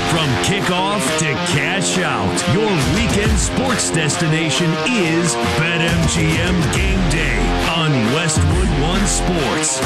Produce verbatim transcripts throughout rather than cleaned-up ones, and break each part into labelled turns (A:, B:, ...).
A: From kickoff to cash out, your weekend sports destination is BetMGM Game Day on Westwood One Sports.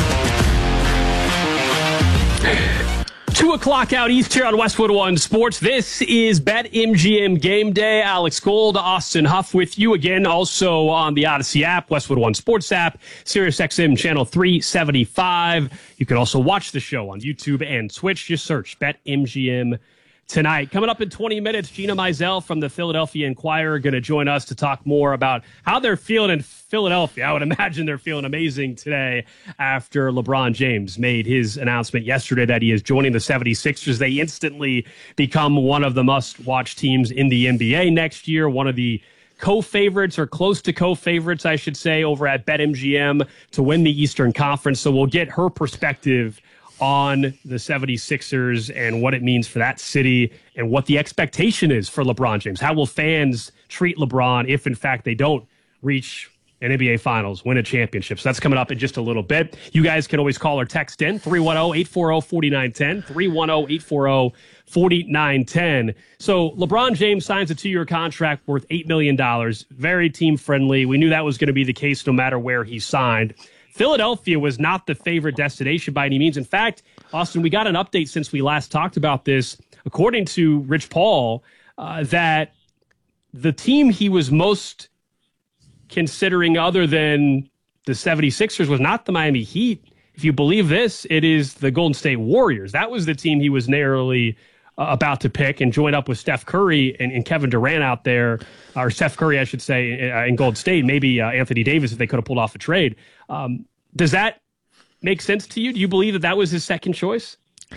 B: Two o'clock out east here on Westwood One Sports. This is BetMGM Game Day. Alex Gold, Austin Huff with you again. Also on the Odyssey app, Westwood One Sports app, SiriusXM channel three seventy-five. You can also watch the show on YouTube and Twitch. Just search BetMGM tonight. Coming up in twenty minutes, Gina Mizell from the Philadelphia Inquirer going to join us to talk more about how they're feeling in Philadelphia. I would imagine they're feeling amazing today after LeBron James made his announcement yesterday that he is joining the seventy-sixers. They instantly become one of the must-watch teams in the N B A next year, one of the co-favorites or close to co-favorites, I should say, over at BetMGM to win the Eastern Conference. So we'll get her perspective on the seventy-sixers and what it means for that city and what the expectation is for LeBron James. How will fans treat LeBron if, in fact, they don't reach an N B A Finals, win a championship? So that's coming up in just a little bit. You guys can always call or text in, three one zero, eight four zero, four nine one zero, three one zero, eight four zero, four nine one zero. So LeBron James signs a two-year contract worth eight million dollars, very team-friendly. We knew that was going to be the case no matter where he signed. Philadelphia was not the favorite destination by any means. In fact, Austin, we got an update since we last talked about this, according to Rich Paul, uh, that the team he was most considering other than the seventy-sixers was not the Miami Heat. If you believe this, it is the Golden State Warriors. That was the team he was narrowly uh, about to pick and join up with Steph Curry and, and Kevin Durant out there, or Steph Curry, I should say, in, in Golden State, maybe uh, Anthony Davis if they could have pulled off a trade. Um, does that make sense to you? Do you believe that that was his second choice?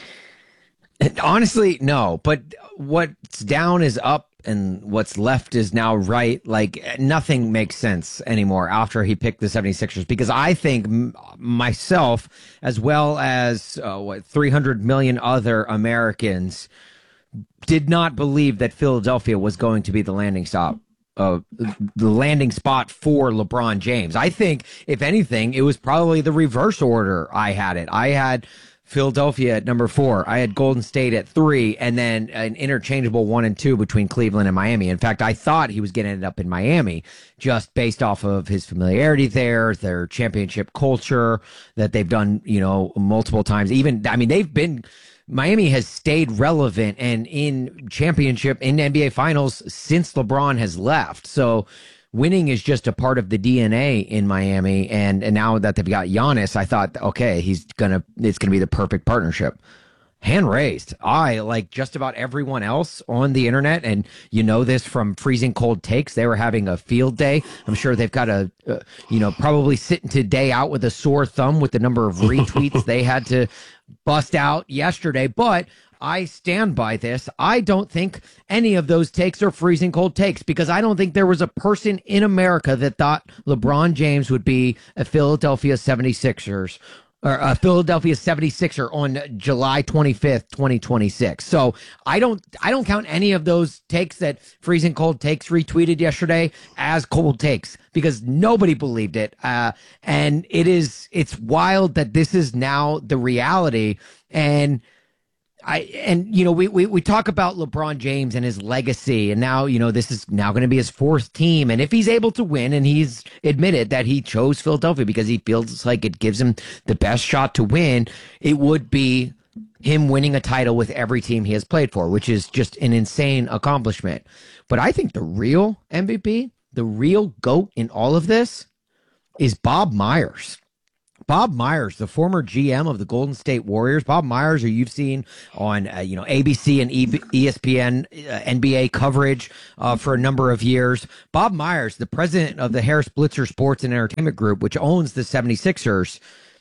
C: Honestly, no. But what's down is up and what's left is now right. Like, nothing makes sense anymore after he picked the seventy-sixers, because I think m- myself, as well as uh, what three hundred million other Americans, did not believe that Philadelphia was going to be the landing stop. Uh, the landing spot for LeBron James. I think, if anything, it was probably the reverse order I had it. I had Philadelphia at number four. I had Golden State at three, and then an interchangeable one and two between Cleveland and Miami. In fact, I thought he was going to end up in Miami just based off of his familiarity there, their championship culture that they've done, you know, multiple times. Even, I mean, they've been... Miami has stayed relevant and in championship in N B A Finals since LeBron has left. So winning is just a part of the D N A in Miami. And, and now that they've got Giannis, I thought, okay, he's gonna it's gonna be the perfect partnership. Hand raised. I, like just about everyone else on the internet, and you know this from Freezing Cold Takes, they were having a field day. I'm sure they've got a, uh, you know, probably sitting today out with a sore thumb with the number of retweets they had to bust out yesterday. But I stand by this. I don't think any of those takes are freezing cold takes, because I don't think there was a person in America that thought LeBron James would be a Philadelphia seventy-sixers or a Philadelphia seventy-sixer on July twenty-fifth, twenty twenty-six. So I don't, I don't count any of those takes that Freezing Cold Takes retweeted yesterday as cold takes, because nobody believed it. Uh, and it is, it's wild that this is now the reality. And I, and, you know, we, we, we talk about LeBron James and his legacy, and now, you know, this is now going to be his fourth team. And if he's able to win, and he's admitted that he chose Philadelphia because he feels like it gives him the best shot to win, it would be him winning a title with every team he has played for, which is just an insane accomplishment. But I think the real M V P, the real GOAT in all of this, is Bob Myers. Bob Myers, the former G M of the Golden State Warriors. Bob Myers, who you've seen on, uh, you know, A B C and E S P N uh, N B A coverage uh, for a number of years. Bob Myers, the president of the Harris Blitzer Sports and Entertainment Group, which owns the seventy-sixers,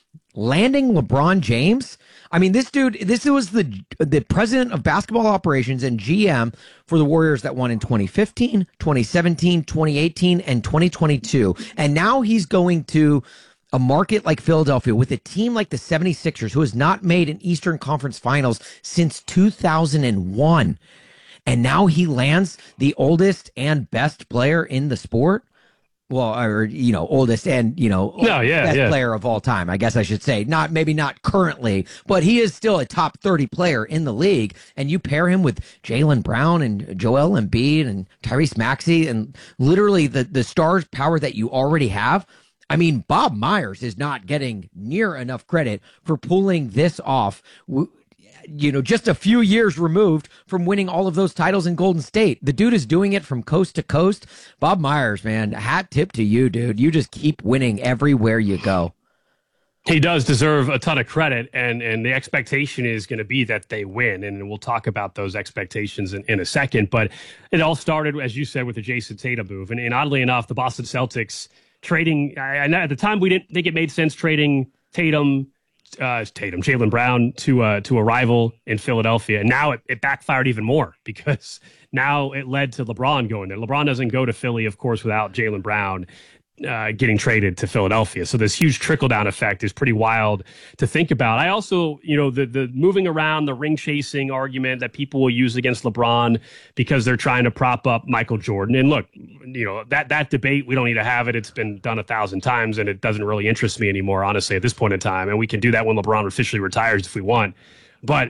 C: landing LeBron James. I mean, this dude, this was the the president of basketball operations and G M for the Warriors that won in twenty fifteen, twenty seventeen, twenty eighteen, and twenty twenty-two. And now he's going to a market like Philadelphia with a team like the seventy-sixers, who has not made an Eastern Conference Finals since two thousand one. And now he lands the oldest and best player in the sport. Well, or, you know, oldest and, you know,
B: no, yeah,
C: best
B: yeah.
C: player of all time, I guess I should say. Not maybe not currently, but he is still a top thirty player in the league. And you pair him with Jaylen Brown and Joel Embiid and Tyrese Maxey and literally the, the stars power that you already have. I mean, Bob Myers is not getting near enough credit for pulling this off. You know, just a few years removed from winning all of those titles in Golden State. The dude is doing it from coast to coast. Bob Myers, man, hat tip to you, dude. You just keep winning everywhere you go.
B: He does deserve a ton of credit, and and the expectation is going to be that they win, and we'll talk about those expectations in, in a second. But it all started, as you said, with the Jason Tatum move. And, and oddly enough, the Boston Celtics trading, I, at the time we didn't think it made sense trading Tatum, Uh, Tatum, Jaylen Brown to uh, to a rival in Philadelphia. And now it, it backfired even more because now it led to LeBron going there. LeBron doesn't go to Philly, of course, without Jaylen Brown uh, getting traded to Philadelphia. So this huge trickle-down effect is pretty wild to think about. I also, you know, the the moving around, the ring-chasing argument that people will use against LeBron because they're trying to prop up Michael Jordan. And look, you know, that that debate, we don't need to have it. It's been done a thousand times, and it doesn't really interest me anymore, honestly, at this point in time. And we can do that when LeBron officially retires if we want. But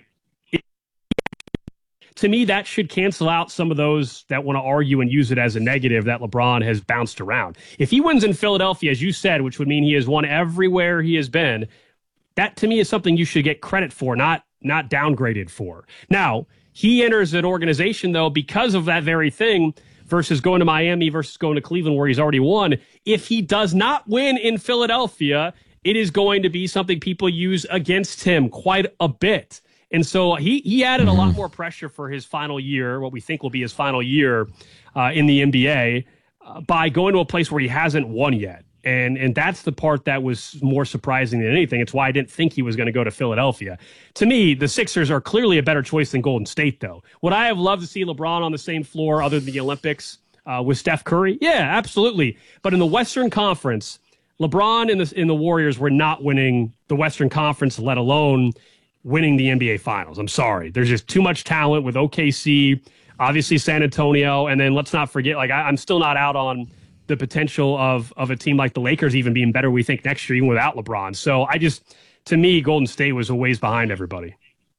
B: to me, that should cancel out some of those that want to argue and use it as a negative that LeBron has bounced around. If he wins in Philadelphia, as you said, which would mean he has won everywhere he has been, that to me is something you should get credit for, not not downgraded for. Now, he enters an organization, though, because of that very thing versus going to Miami versus going to Cleveland where he's already won. If he does not win in Philadelphia, it is going to be something people use against him quite a bit. And so he he added a lot more pressure for his final year, what we think will be his final year uh, in the N B A, uh, by going to a place where he hasn't won yet. And and that's the part that was more surprising than anything. It's why I didn't think he was going to go to Philadelphia. To me, the Sixers are clearly a better choice than Golden State, though. Would I have loved to see LeBron on the same floor other than the Olympics uh, with Steph Curry? Yeah, absolutely. But in the Western Conference, LeBron and the, and the Warriors were not winning the Western Conference, let alone winning the N B A Finals. I'm sorry. There's just too much talent with O K C, obviously San Antonio, and then let's not forget, like, I, I'm still not out on the potential of of a team like the Lakers even being better, we think, next year, even without LeBron. So I just, to me, Golden State was a ways behind everybody.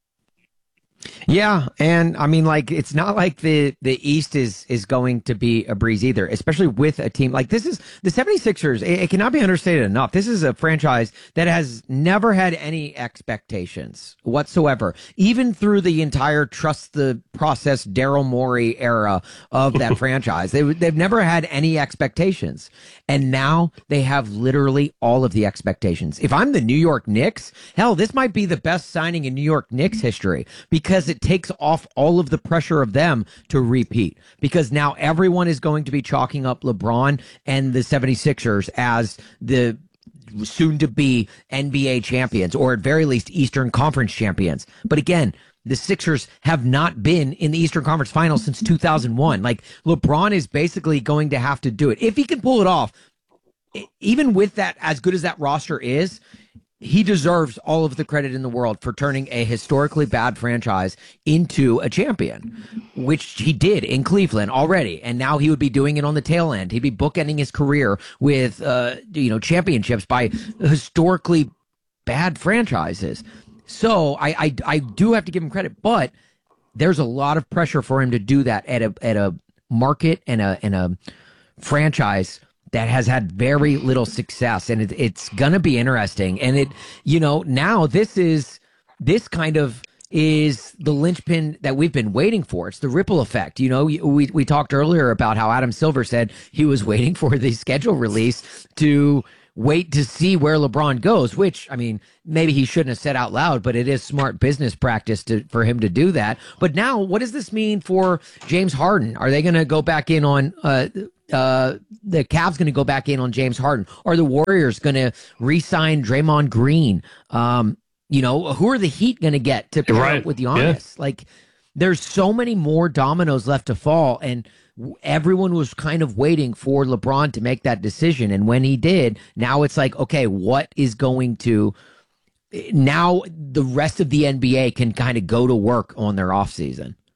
C: Yeah, and I mean, like, it's not like the, the East is is going to be a breeze either, especially with a team like this. Is the 76ers, it, it cannot be understated enough. This is a franchise that has never had any expectations whatsoever, even through the entire trust the process Daryl Morey era of that franchise. They, they've never had any expectations, and now they have literally all of the expectations. If I'm the New York Knicks, hell, this might be the best signing in New York Knicks history, because it takes off all of the pressure of them to repeat, because now everyone is going to be chalking up LeBron and the 76ers as the soon to be N B A champions, or at very least Eastern Conference champions. But again, the Sixers have not been in the Eastern Conference Finals since two thousand one. Like, LeBron is basically going to have to do it. If he can pull it off, even with that, as good as that roster is, he deserves all of the credit in the world for turning a historically bad franchise into a champion, which he did in Cleveland already. And now he would be doing it on the tail end. He'd be bookending his career with, uh, you know, championships by historically bad franchises. So I, I, I do have to give him credit, but there's a lot of pressure for him to do that at a, at a market and a, and a franchise that has had very little success, and it, it's gonna be interesting. And it, you know, now this is this kind of is the linchpin that we've been waiting for. It's the ripple effect. You know, we we talked earlier about how Adam Silver said he was waiting for the schedule release to wait to see where LeBron goes, which, I mean, maybe he shouldn't have said out loud, but it is smart business practice to, for him to do that. But now, what does this mean for James Harden? Are they going to go back in on uh, uh, the Cavs going to go back in on James Harden? Are the Warriors going to re-sign Draymond Green? Um, you know, who are the Heat going to get to pair
B: right.
C: up with Giannis? Yeah. Like, there's so many more dominoes left to fall, and everyone was kind of waiting for LeBron to make that decision. And when he did, now it's like, okay, what is going to, now the rest of the N B A can kind of go to work on their offseason.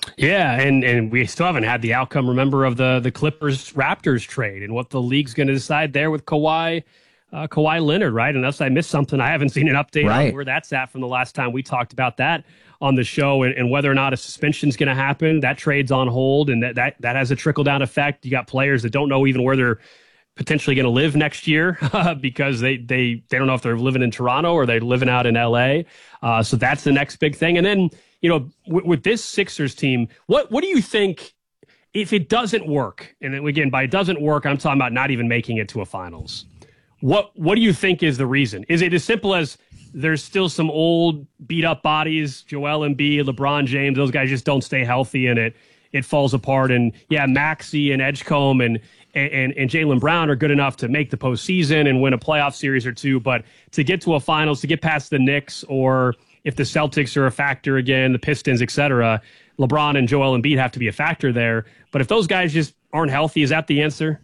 B: Yeah, and, and we still haven't had the outcome, remember, of the, the Clippers-Raptors trade and what the league's going to decide there with Kawhi uh, Kawhi Leonard, right? Unless I missed something, I haven't seen an update
C: right.
B: on where that's at from the last time we talked about that on the show, and, and whether or not a suspension is going to happen. That trade's on hold, and that, that, that has a trickle-down effect. You got players that don't know even where they're potentially going to live next year because they, they, they don't know if they're living in Toronto or they're living out in L A. Uh, so that's the next big thing. And then, you know, w- with this Sixers team, what what do you think if it doesn't work? And again, by it doesn't work, I'm talking about not even making it to a finals. What what do you think is the reason? Is it as simple as there's still some old beat up bodies, Joel Embiid, LeBron James, those guys just don't stay healthy and it it falls apart? And yeah, Maxey and Edgecombe and and, and Jaylen Brown are good enough to make the postseason and win a playoff series or two, but to get to a finals, to get past the Knicks, or if the Celtics are a factor again, the Pistons, et cetera, LeBron and Joel Embiid have to be a factor there. But if those guys just aren't healthy, is that the answer?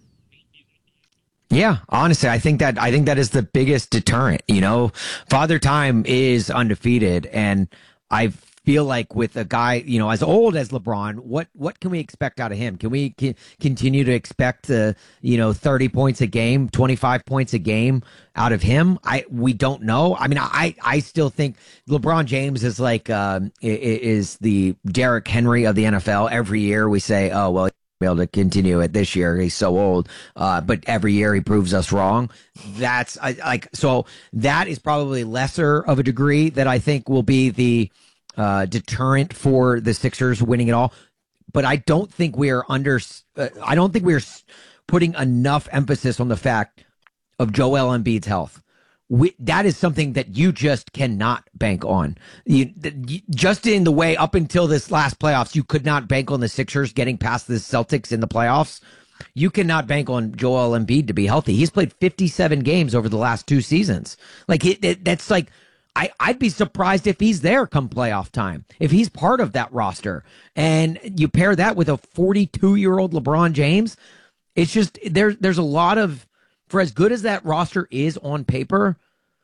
C: Yeah, honestly, I think that I think that is the biggest deterrent. You know, Father Time is undefeated, and I feel like with a guy, you know, as old as LeBron, what what can we expect out of him? Can we can continue to expect uh, you know, thirty points a game, twenty-five points a game out of him? I we don't know. I mean, I I still think LeBron James is like um, is the Derrick Henry of the N F L. Every year we say, oh well, be able to continue it this year. He's so old, uh, but every year he proves us wrong. That's I, like so. That is probably lesser of a degree that I think will be the uh, deterrent for the Sixers winning it all. But I don't think we are under. Uh, I don't think we are putting enough emphasis on the fact of Joel Embiid's health. We, that is something that you just cannot bank on. You, you, just in the way up until this last playoffs, you could not bank on the Sixers getting past the Celtics in the playoffs. You cannot bank on Joel Embiid to be healthy. He's played fifty-seven games over the last two seasons. Like it, it, that's like, I, I'd be surprised if he's there come playoff time, if he's part of that roster. And you pair that with a forty-two-year-old LeBron James, it's just there. There's a lot of, for as good as that roster is on paper,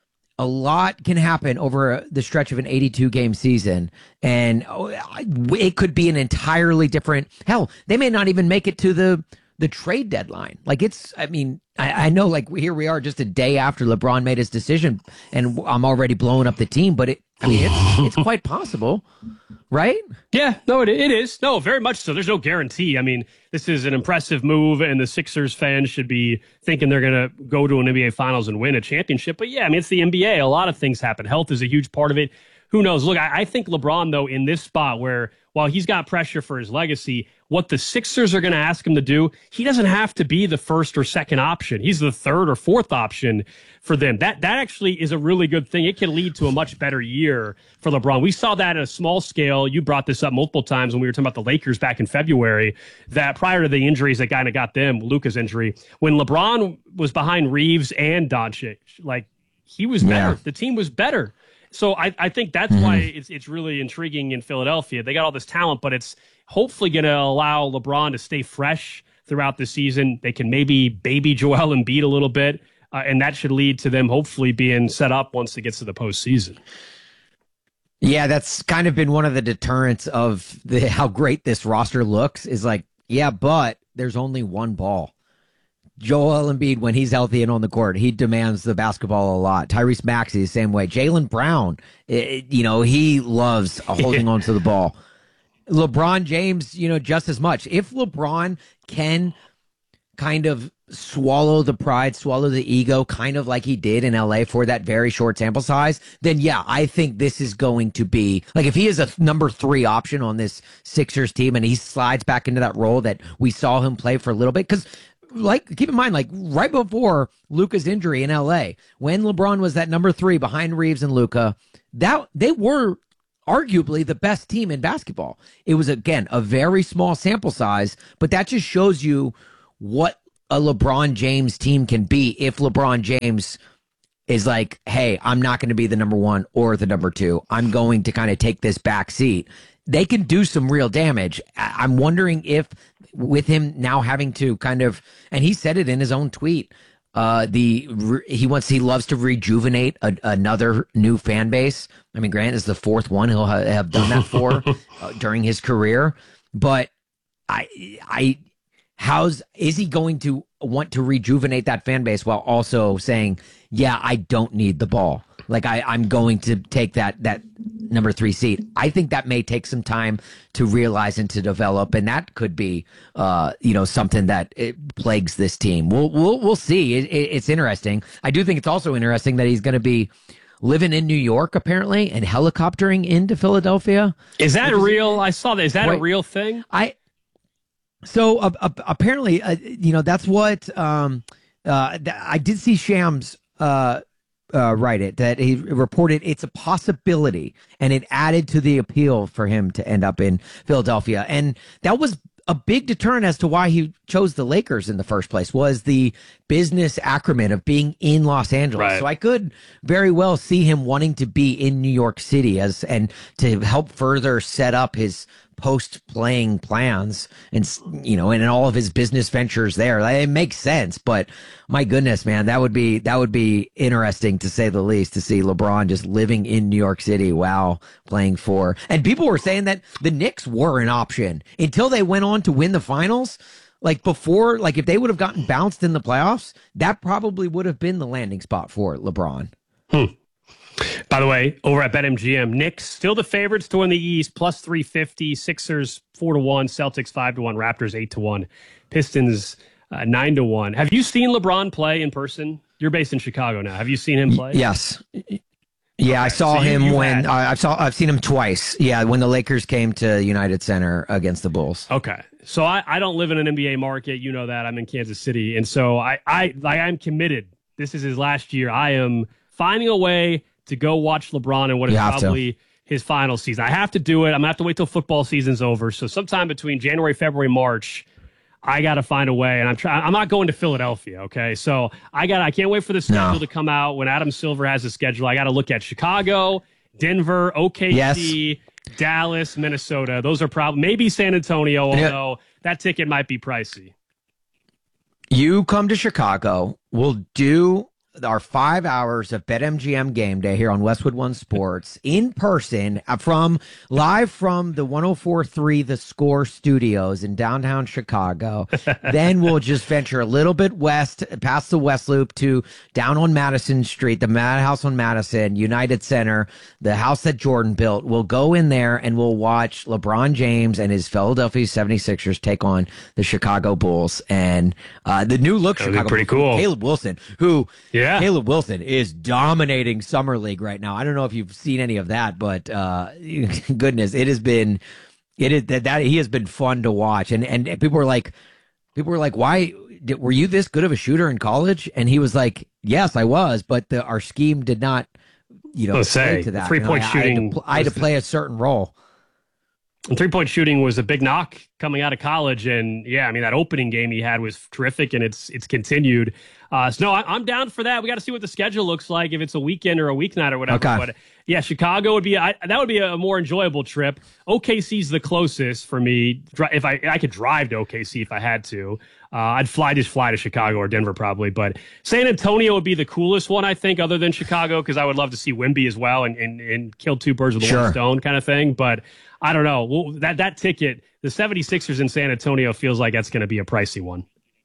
C: a lot can happen over the stretch of an eighty-two game season. And it could be an entirely different, hell, they may not even make it to the, the trade deadline. Like it's, I mean, I, I know like here we are just a day after LeBron made his decision and I'm already blowing up the team, but it, I mean, it's, it's quite possible, right?
B: Yeah, no, it, it is. No, very much so. There's no guarantee. I mean, this is an impressive move, and the Sixers fans should be thinking they're going to go to an N B A Finals and win a championship. But yeah, I mean, it's the N B A. A lot of things happen. Health is a huge part of it. Who knows? Look, I, I think LeBron, though, in this spot where, while he's got pressure for his legacy, what the Sixers are going to ask him to do, he doesn't have to be the first or second option. He's the third or fourth option for them. That that actually is a really good thing. It can lead to a much better year for LeBron. We saw that at a small scale. You brought this up multiple times when we were talking about the Lakers back in February, that prior to the injuries that kind of got them, Luka's injury, when LeBron was behind Reeves and Doncic, like he was better.
C: Yeah.
B: The team was better. So I, I think that's mm-hmm. why it's it's really intriguing in Philadelphia. They got all this talent, but it's hopefully going to allow LeBron to stay fresh throughout the season. They can maybe baby Joel Embiid a little bit, uh, and that should lead to them hopefully being set up once it gets to the postseason.
C: Yeah, that's kind of been one of the deterrents of the how great this roster looks is like, yeah, but there's only one ball. Joel Embiid, when he's healthy and on the court, he demands the basketball a lot. Tyrese Maxey, the same way. Jaylen Brown, it, you know, he loves holding
B: yeah.
C: on to the ball. LeBron James, you know, just as much. If LeBron can kind of swallow the pride, swallow the ego, kind of like he did in L A for that very short sample size, then yeah, I think this is going to be, like if he is a number three option on this Sixers team and he slides back into that role that we saw him play for a little bit, because like, keep in mind, like right before Luka's injury in L A, when LeBron was that number three behind Reeves and Luka, that they were arguably the best team in basketball. It was, again, a very small sample size, but that just shows you what a LeBron James team can be if LeBron James is like, hey, I'm not going to be the number one or the number two. I'm going to kind of take this back seat. They can do some real damage. I'm wondering if with him now having to kind of, and he said it in his own tweet, Uh, the he wants he loves to rejuvenate a, another new fan base. I mean, Grant is the fourth one he'll ha- have done that for uh, during his career. But I, I, how's is he going to want to rejuvenate that fan base while also saying, "Yeah, I don't need the ball. Like I, I'm going to take that that number three seat." I think that may take some time to realize and to develop, and that could be, uh, you know, something that it plagues this team. We'll we'll we'll see. It, it, it's interesting. I do think it's also interesting that he's going to be living in New York apparently and helicoptering into Philadelphia.
B: Is that real? I saw that. Is that
C: Wait,
B: a real thing?
C: I so uh, uh, apparently, uh, you know, that's what um, uh, th- I did see Shams. Uh, Uh, write it that he reported it's a possibility, and it added to the appeal for him to end up in Philadelphia. And that was a big deterrent as to why he chose the Lakers in the first place, was the business acumen of being in Los Angeles.
B: Right.
C: So I could very well see him wanting to be in New York City as and to help further set up his post-playing plans and, you know, and all of his business ventures there. It makes sense, but my goodness, man, that would be that would be interesting to say the least, to see LeBron just living in New York City while playing for. And people were saying that the Knicks were an option until they went on to win the finals. Like before, like if they would have gotten bounced in the playoffs, that probably would have been the landing spot for LeBron.
B: Hmm. By the way, over at BetMGM, Knicks still the favorites to win the East, plus three fifty. Sixers four to one, Celtics five to one, Raptors eight to one, Pistons uh, nine to one. Have you seen LeBron play in person? You're based in Chicago now. Have you seen him play?
C: Yes. Yeah,
B: Okay.
C: I saw
B: So you-
C: him
B: you
C: when
B: had-
C: I I've saw I've seen him twice. Yeah, when the Lakers came to United Center against the Bulls.
B: Okay. So I, I don't live in an N B A market. You know that. I'm in Kansas City. And so I, I like I'm committed. This is his last year. I am finding a way to go watch LeBron in what is
C: You have to.
B: probably his final season. I have to do it. I'm going to have to wait till football season's over. So sometime between January, February, March, I got to find a way. And I'm trying, I'm not going to Philadelphia. Okay. So I got, I can't wait for the schedule
C: No.
B: to come out. When Adam Silver has a schedule, I got to look at Chicago, Denver, O K C, Dallas, Minnesota. Those are probably, maybe San Antonio,
C: Yeah.
B: although that ticket might be pricey.
C: You come to Chicago, we'll do our five hours of BetMGM Game Day here on Westwood One Sports in person uh, from live from the one oh four point three The Score studios in downtown Chicago. Then we'll just venture a little bit west, past the West Loop to down on Madison Street, the Madhouse on Madison, United Center, the house that Jordan built. We'll go in there and we'll watch LeBron James and his Philadelphia seventy-sixers take on the Chicago Bulls. And uh, the new look
B: That'd be
C: Chicago
B: pretty
C: Bulls,
B: cool.
C: Caleb Wilson, who
B: Yeah.
C: Caleb Wilson is dominating Summer League right now. I don't know if you've seen any of that, but uh, goodness, it has been it is that, that he has been fun to watch. And and people were like, people were like, why did, were you this good of a shooter in college? And he was like, yes, I was, but the, our scheme did not, you know,
B: Let's
C: play
B: say,
C: to that.
B: three
C: You know,
B: point
C: I- I had to
B: shooting
C: pl- I had to
B: was the-
C: play a certain role.
B: And three-point shooting was a big knock coming out of college. And, yeah, I mean, that opening game he had was terrific, and it's it's continued. Uh, so, no, I, I'm down for that. We got to see what the schedule looks like, if it's a weekend or a weeknight or whatever.
C: Okay.
B: But, yeah, Chicago would be I, – that would be a more enjoyable trip. O K C's the closest for me. Dri- If I I could drive to O K C if I had to. Uh, I'd fly just fly to Chicago or Denver probably. But San Antonio would be the coolest one, I think, other than Chicago, because I would love to see Wemby as well and, and, and kill two birds with
C: Sure.
B: one stone kind of thing. But I don't know. Well, that, that ticket, the seventy-sixers in San Antonio, feels like that's going to be a pricey one.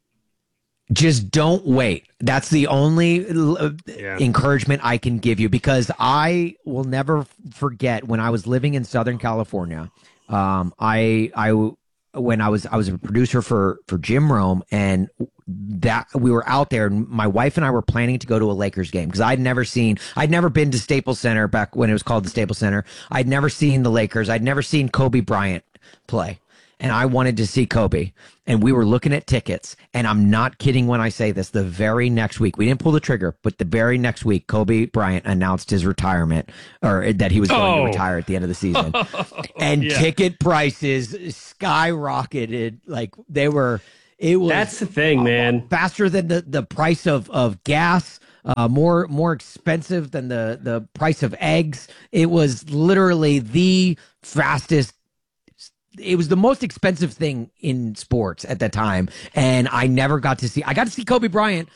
C: Just don't wait. That's the only uh,
B: Yeah.
C: encouragement I can give you, because I will never forget when I was living in Southern California. Um, I, I, when I was, I was a producer for, for Jim Rome, and that we were out there, and my wife and I were planning to go to a Lakers game because I'd never seen, I'd never been to Staples Center back when it was called the Staples Center. I'd never seen the Lakers. I'd never seen Kobe Bryant play. And I wanted to see Kobe, and we were looking at tickets, and I'm not kidding when I say this, the very next week, we didn't pull the trigger, but the very next week, Kobe Bryant announced his retirement, or that he was going
B: Oh.
C: to retire at the end of the season. And
B: Yeah.
C: ticket prices skyrocketed. Like they were, it was
B: That's the thing, man.
C: faster than the, the price of, of gas, uh, more, more expensive than the, the price of eggs. It was literally the fastest. It was the most expensive thing in sports at the time. And I never got to see, I got to see Kobe Bryant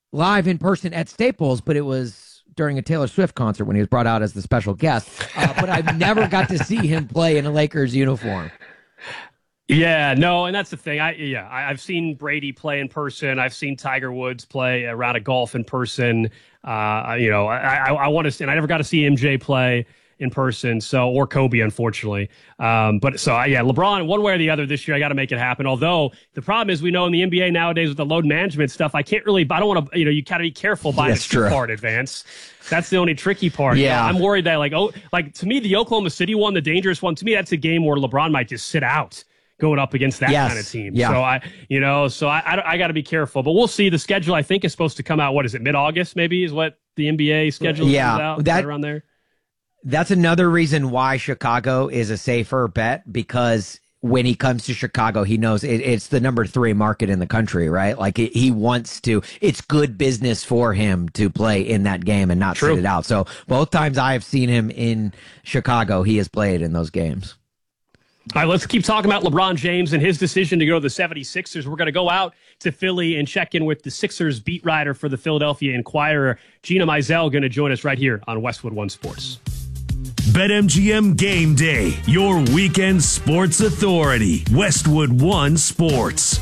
C: live in person at Staples, but it was during a Taylor Swift concert when he was brought out as the special guest. Uh, but I've never got to see him play in a Lakers uniform.
B: Yeah, no, and that's the thing. I yeah, I, I've seen Brady play in person. I've seen Tiger Woods play a round of golf in person. Uh, you know, I I, I want to, and I never got to see M J play in person. So, or Kobe, unfortunately. Um, but so yeah, LeBron, one way or the other this year, I got to make it happen. Although the problem is, we know in the N B A nowadays with the load management stuff, I can't really. I don't want to. You know, you got to be careful buying
C: That's
B: it too
C: true.
B: far in advance. That's the only tricky part.
C: Yeah,
B: you know, I'm worried that like oh, like to me, the Oklahoma City one, the dangerous one. To me, that's a game where LeBron might just sit out going up against that
C: yes.
B: kind of team.
C: Yeah.
B: So I, you know, so I, I, I got to be careful, but we'll see. The schedule, I think, is supposed to come out. What is it? Mid-August, maybe, is what the N B A schedule
C: yeah,
B: comes out.
C: that,
B: right around there.
C: That's another reason why Chicago is a safer bet, because when he comes to Chicago, he knows it, it's the number three market in the country, right? Like it, he wants to, it's good business for him to play in that game and not
B: True.
C: sit it out. So both times I have seen him in Chicago, he has played in those games.
B: All right, let's keep talking about LeBron James and his decision to go to the seventy-sixers. We're going to go out to Philly and check in with the Sixers beat writer for the Philadelphia Inquirer, Gina Mizell, going to join us right here on Westwood One Sports.
A: BetMGM Game Day, your weekend sports authority. Westwood One Sports.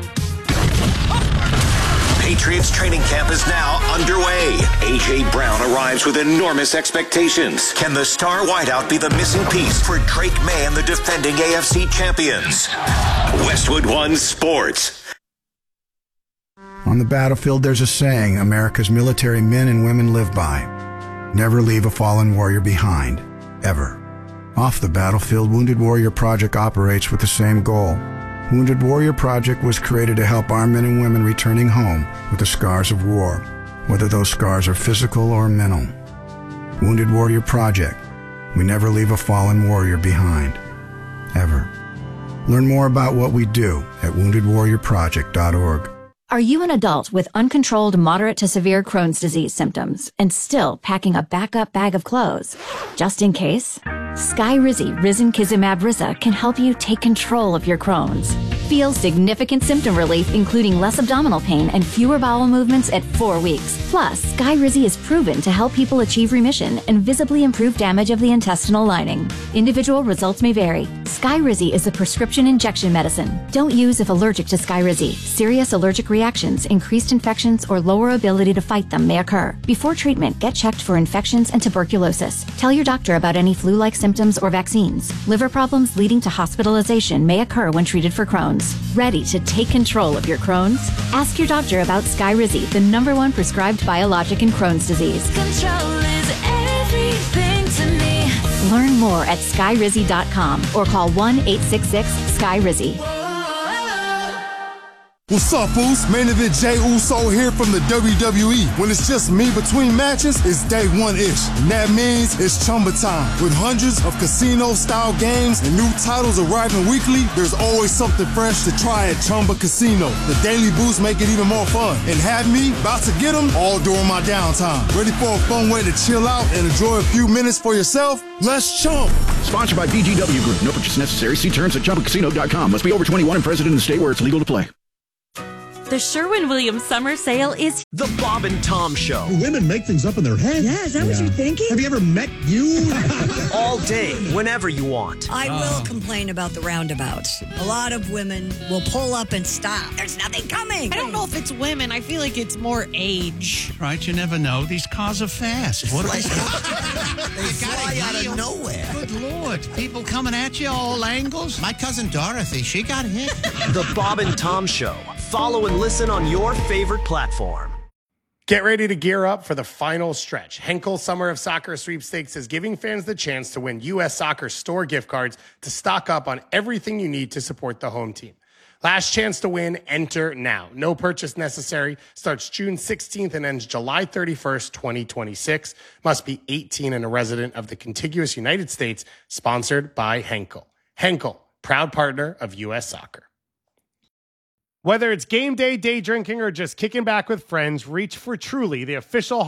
D: Patriots training camp is now underway. A J. Brown arrives with enormous expectations. Can the star wideout be the missing piece for Drake May and the defending A F C champions? Westwood One Sports.
E: On the battlefield, there's a saying America's military men and women live by. Never leave a fallen warrior behind, ever. Off the battlefield, Wounded Warrior Project operates with the same goal. Wounded Warrior Project was created to help our men and women returning home with the scars of war, whether those scars are physical or mental. Wounded Warrior Project. We never leave a fallen warrior behind, ever. Learn more about what we do at wounded warrior project dot org.
F: Are you an adult with uncontrolled moderate to severe Crohn's disease symptoms and still packing a backup bag of clothes? Just in case, Skyrizi Risankizumab Riza can help you take control of your Crohn's. Feel significant symptom relief, including less abdominal pain and fewer bowel movements at four weeks. Plus, Skyrizi is proven to help people achieve remission and visibly improve damage of the intestinal lining. Individual results may vary. Skyrizi is a prescription injection medicine. Don't use if allergic to Skyrizi. Serious allergic reactions, increased infections, or lower ability to fight them may occur. Before treatment, get checked for infections and tuberculosis. Tell your doctor about any flu-like symptoms or vaccines. Liver problems leading to hospitalization may occur when treated for Crohn's. Ready to take control of your Crohn's? Ask your doctor about Skyrizi, the number one prescribed biologic in Crohn's disease.
G: Control is everything to me.
F: Learn more at skyrizi dot com or call one eight six six Skyrizi.
H: What's up, Foos? Main event Jey Uso here from the W W E. When it's just me between matches, it's day one-ish. And that means it's Chumba time. With hundreds of casino-style games and new titles arriving weekly, there's always something fresh to try at Chumba Casino. The daily boosts make it even more fun. And have me about to get them all during my downtime. Ready for a fun way to chill out and enjoy a few minutes for yourself? Let's chump.
I: Sponsored by B G W Group. No purchase necessary. See terms at chumba casino dot com. Must be over twenty-one and present in the state where it's legal to play.
J: The Sherwin-Williams Summer Sale is
K: The Bob and Tom Show.
L: Women make things up in their heads.
M: Yeah, is that yeah. what you're thinking?
L: Have you ever met you?
K: All day, whenever you want.
M: I will uh. complain about the roundabouts. A lot of women will pull up and stop. There's nothing coming.
N: I don't know if it's women. I feel like it's more age.
L: Right, you never know. These cars are fast. What
O: they fly out of nowhere.
L: Good Lord. People coming at you all angles. My cousin Dorothy, she got hit.
K: The Bob and Tom Show. Follow and listen on your favorite platform.
P: Get ready to gear up for the final stretch. Henkel Summer of Soccer Sweepstakes is giving fans the chance to win U S Soccer store gift cards to stock up on everything you need to support the home team. Last chance to win, enter now. No purchase necessary. Starts June sixteenth and ends July thirty-first, twenty twenty-six. Must be eighteen and a resident of the contiguous United States. Sponsored by Henkel. Henkel, proud partner of U S Soccer. Whether it's game day, day drinking, or just kicking back with friends, reach for Truly, the official